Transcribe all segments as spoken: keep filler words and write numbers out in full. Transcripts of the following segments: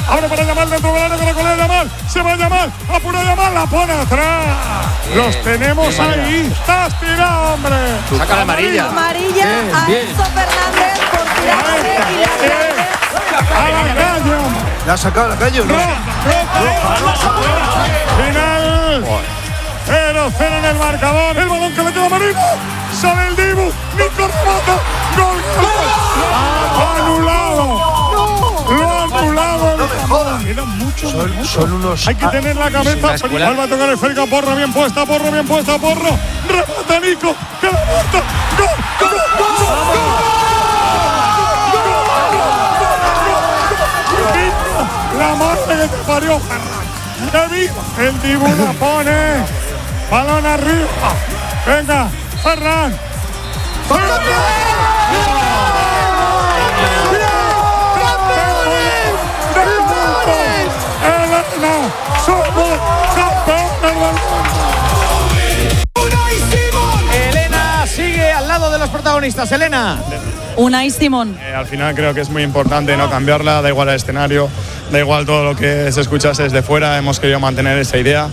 abre para Yamal dentro del área con la cola de Yamal, se va Yamal, apura Yamal, la pone atrás. Bien, los tenemos bien, ahí, estás tirado, hombre. Saca la amarilla. Amarilla bien, a bien. Enzo Fernández por tirarse y la a la calle. ¿La ha sacado la calle o no? Final. cero cero en el marcador. El balón que le queda a Marino. Sale el Dibu. Nico remata. Gol. Gol. Anulado. No. Lo ha anulado. No me jodas. Quedan muchos. Son, son unos. Hay que tener la cabeza. Vuelve a tocar el Férica. Porro bien puesta. Porro bien puesta. Porro. Remata Nico. Que la mata. Gol. Gol. Gol. La madre que te parió, Ferran. ¡Que viva! El Dibu la pone. Balón arriba. Venga, Ferran. Elena, somos campeones del mundo. Elena sigue al lado de los protagonistas. Elena. Unai Simón. Eh, al final creo que es muy importante no cambiarla, da igual el escenario, da igual todo lo que se escuchase desde fuera, hemos querido mantener esa idea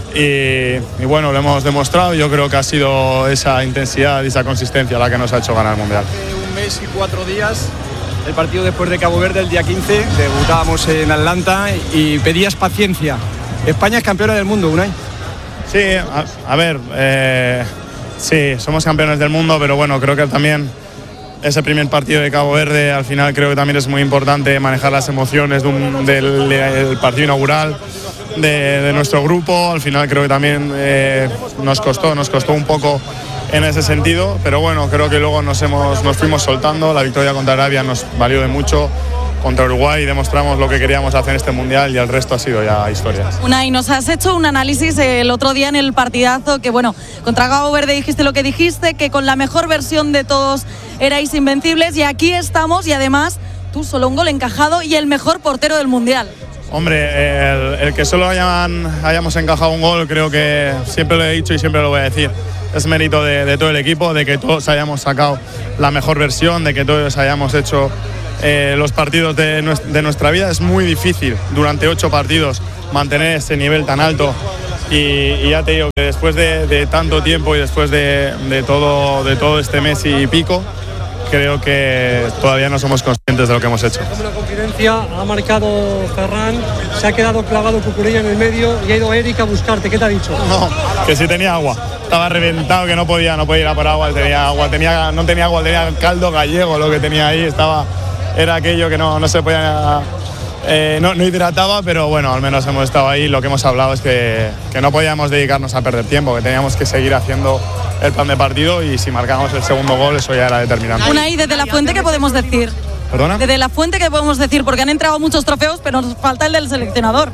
y, y bueno, lo hemos demostrado. Yo creo que ha sido esa intensidad y esa consistencia la que nos ha hecho ganar el Mundial. Hace un mes y cuatro días, el partido después de Cabo Verde, el día quince, debutábamos en Atlanta y pedías paciencia. España es campeona del mundo, Unai. Sí, a, a ver, eh, sí, somos campeones del mundo, pero bueno, creo que también ese primer partido de Cabo Verde, al final creo que también es muy importante manejar las emociones de un, del, del partido inaugural de, de nuestro grupo. Al final creo que también eh, nos costó, nos costó un poco en ese sentido, pero bueno, creo que luego nos, hemos, nos fuimos soltando. La victoria contra Arabia nos valió de mucho. Contra Uruguay demostramos lo que queríamos hacer en este Mundial y el resto ha sido ya historia. Unai, nos has hecho un análisis el otro día en el partidazo que, bueno, contra Cabo Verde dijiste lo que dijiste, que con la mejor versión de todos erais invencibles, y aquí estamos, y además tú solo un gol encajado y el mejor portero del Mundial. Hombre, el, el que solo hayan, hayamos encajado un gol, creo que siempre lo he dicho y siempre lo voy a decir. Es mérito de, de todo el equipo, de que todos hayamos sacado la mejor versión, de que todos hayamos hecho Eh, los partidos de, nuestra, de nuestra vida. Es muy difícil durante ocho partidos mantener ese nivel tan alto y, y ya te digo que después de, de tanto tiempo y después de, de, todo, de todo este mes y pico, creo que todavía no somos conscientes de lo que hemos hecho. Una confidencia, ha marcado Ferran, se ha quedado clavado Cucurella en el medio y ha ido Eric a buscarte. ¿Qué te ha dicho? No, que sí tenía agua. Estaba reventado, que no podía, no podía ir a por agua. Tenía agua, tenía, no tenía agua, tenía caldo gallego lo que tenía ahí. Estaba... Era aquello que no, no se podía, eh, no, no hidrataba, pero bueno, al menos hemos estado ahí. Lo que hemos hablado es que, que no podíamos dedicarnos a perder tiempo, que teníamos que seguir haciendo el plan de partido y si marcamos el segundo gol eso ya era determinante. Unai, desde la fuente, ¿qué podemos decir? ¿Perdona? Desde la fuente, ¿qué podemos decir? Porque han entregado muchos trofeos, pero nos falta el del seleccionador.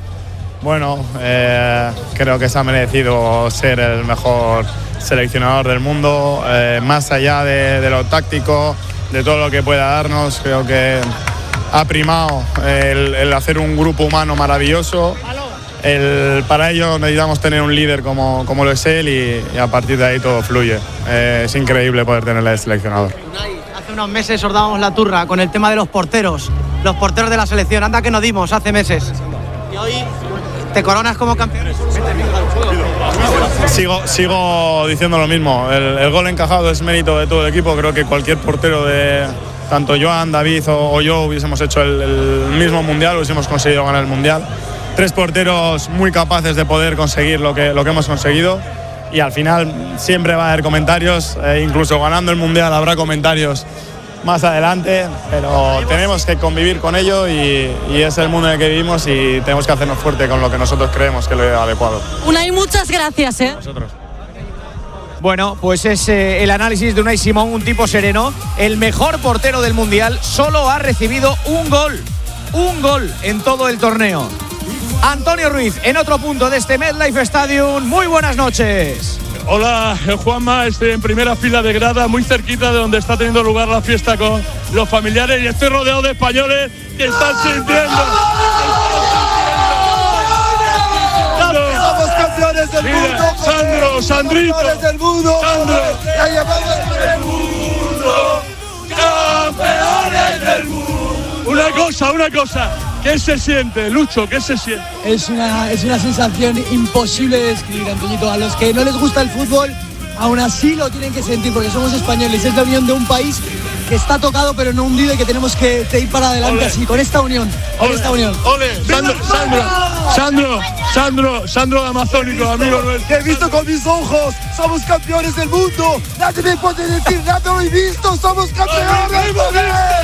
Bueno, eh, creo que se ha merecido ser el mejor seleccionador del mundo, eh, más allá de, de lo táctico, de todo lo que pueda darnos. Creo que ha primado el, el hacer un grupo humano maravilloso. El, para ello necesitamos tener un líder como, como lo es él y, y a partir de ahí todo fluye. Eh, es increíble poder tenerle de seleccionador. Hace unos meses os dábamos la turra con el tema de los porteros, los porteros de la selección. Anda que nos dimos hace meses. Y hoy te coronas como campeón. Sigo, sigo diciendo lo mismo. El, el gol encajado es mérito de todo el equipo. Creo que cualquier portero de tanto Joan, David o, o yo hubiésemos hecho el, el mismo mundial, hubiésemos conseguido ganar el mundial. Tres porteros muy capaces de poder conseguir lo que, lo que hemos conseguido. Y al final siempre va a haber comentarios, eh, incluso ganando el mundial habrá comentarios más adelante, pero tenemos que convivir con ello y, y es el mundo en el que vivimos y tenemos que hacernos fuerte con lo que nosotros creemos que es lo adecuado. Unai, muchas gracias, ¿eh? Nosotros. Bueno, pues es eh, el análisis de Unai Simón, un tipo sereno, el mejor portero del Mundial, solo ha recibido un gol, un gol en todo el torneo. Antonio Ruiz, en otro punto de este MetLife Stadium, muy buenas noches. Hola, Juanma, estoy en primera fila de grada, muy cerquita de donde está teniendo lugar la fiesta con los familiares y estoy rodeado de españoles que están sintiendo. ¡Somos campeones del Mira, mundo! Sandro, Sandrito, ¡Campeones del mundo! Sandro, ¡La llevamos del mundo! campeones del mundo. Una cosa, una cosa. ¿Qué se siente, Lucho? ¿Qué se siente? Es una, es una sensación imposible de describir, Antoñito. A los que no les gusta el fútbol, aún así lo tienen que sentir, porque somos españoles. Es la unión de un país que está tocado pero no hundido y que tenemos que, que ir para adelante. Ole. Así, con esta unión. Con Ole. esta unión. Ole, Sandro, Sandro, Sandro, Sandro, Sandro de Amazónico, amigo nuestro. Que he visto con mis ojos, somos campeones del mundo. Nadie me puede decir nada, lo he visto, somos campeones del mundo.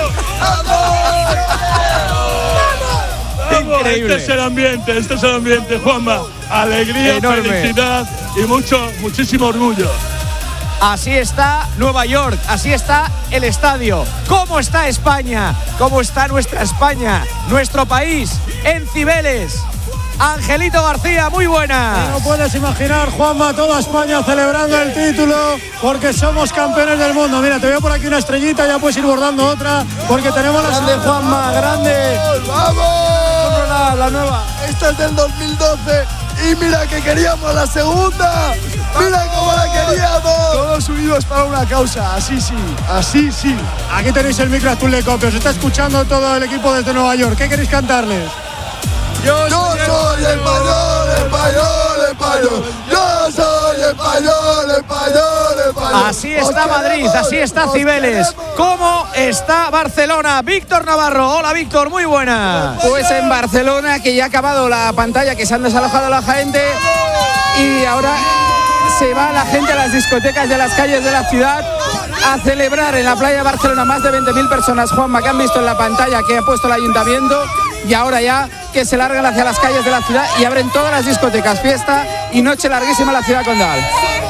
Increíble. Este es el ambiente, este es el ambiente, Juanma. Alegría, enorme. Felicidad y mucho, muchísimo orgullo. Así está Nueva York, así está el estadio. ¿Cómo está España? ¿Cómo está nuestra España? Nuestro país, en Cibeles. Angelito García, muy buena. No puedes imaginar, Juanma, toda España celebrando el título porque somos campeones del mundo. Mira, te veo por aquí una estrellita, ya puedes ir bordando otra porque tenemos la grande, Juanma, grande. ¡Vamos! La, la nueva. Esta es del dos mil doce y mira que queríamos la segunda. ¡Mira cómo la queríamos! Todos unidos para una causa, así sí, así sí. Aquí tenéis el micro azul de Copia, os está escuchando todo el equipo desde Nueva York. ¿Qué queréis cantarles? Yo, Yo soy, soy español, español, español. Yo soy español, español, español. Así está Madrid, así está Cibeles. ¿Cómo está Barcelona? Víctor Navarro. Hola, Víctor, muy buena. Pues en Barcelona, que ya ha acabado la pantalla, que se han desalojado la gente y ahora se va la gente a las discotecas y a las calles de la ciudad a celebrar en la playa de Barcelona. Más de veinte mil personas, Juanma, que han visto en la pantalla que ha puesto el ayuntamiento, y ahora ya que se largan hacia las calles de la ciudad y abren todas las discotecas. Fiesta y noche larguísima en la ciudad condal.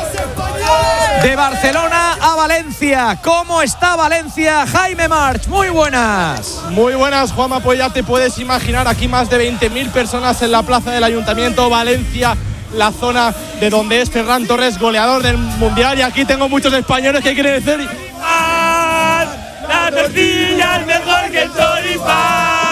De Barcelona a Valencia. ¿Cómo está Valencia? Jaime March, muy buenas. Muy buenas, Juanma, pues ya te puedes imaginar, aquí más de veinte mil personas en la plaza del Ayuntamiento, Valencia, la zona de donde es Ferran Torres, goleador del Mundial, y aquí tengo muchos españoles que quieren decir: ¡Ah, la tortilla es mejor que el choripán!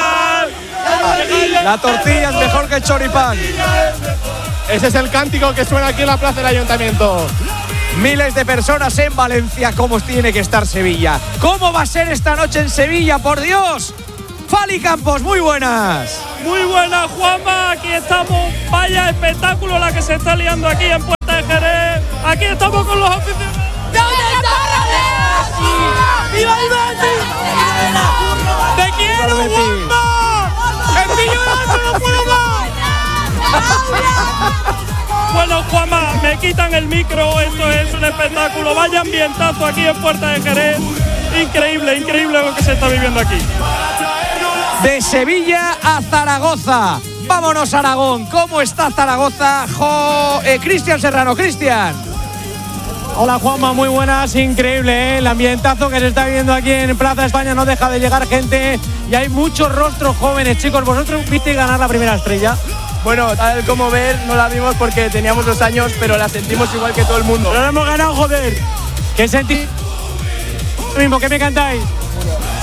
La tortilla es mejor que el choripán. Ese es el cántico que suena aquí en la plaza del Ayuntamiento. Miles de personas en Valencia. ¿Cómo tiene que estar Sevilla? ¿Cómo va a ser esta noche en Sevilla? ¡Por Dios! Fali Campos, muy buenas. Muy buenas, Juanma. Aquí estamos. Vaya espectáculo la que se está liando aquí en Puerta de Jerez. Aquí estamos con los aficionados. ¡Viva el Betis! ¡Te quiero, Juanma! ¡Estoy llorando, no puedo más! Bueno, Juanma, me quitan el micro. Esto es un espectáculo. Vaya ambientazo aquí en Puerta de Jerez. Increíble, increíble lo que se está viviendo aquí. De Sevilla a Zaragoza. Vámonos a Aragón. ¿Cómo está Zaragoza? Jo, eh, Cristian Serrano. Cristian. Hola, Juanma, muy buenas. Increíble, ¿eh? El ambientazo que se está viviendo aquí en Plaza España. No deja de llegar gente y hay muchos rostros jóvenes. Chicos, ¿vosotros visteis ganar la primera estrella? Bueno, tal como ver, no la vimos porque teníamos dos años, pero la sentimos igual que todo el mundo. Pero la hemos ganado, joder. ¿Qué sentís? Mismo, ¿qué me cantáis?